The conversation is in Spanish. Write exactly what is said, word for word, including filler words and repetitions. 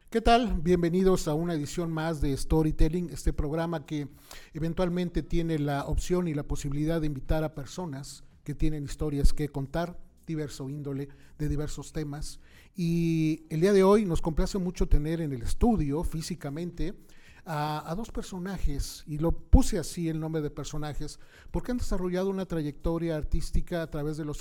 ¿Qué tal? Bienvenidos a una edición más de Storytelling, este programa que eventualmente tiene la opción y la posibilidad de invitar a personas que tienen historias que contar, diverso índole, de diversos temas. Y el día de hoy nos complace mucho tener en el estudio físicamente a, a dos personajes, y lo puse así el nombre de personajes, porque han desarrollado una trayectoria artística a través de los